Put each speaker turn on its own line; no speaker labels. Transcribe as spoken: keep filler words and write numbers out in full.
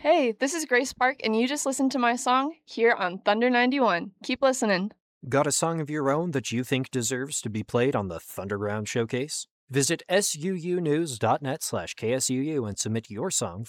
Hey, this is Grace Park, and you just listened to my song here on Thunder ninety-one. Keep listening.
Got a song of your own that you think deserves to be played on the Thunderground Showcase? Visit suunews.net slash KSUU and submit your song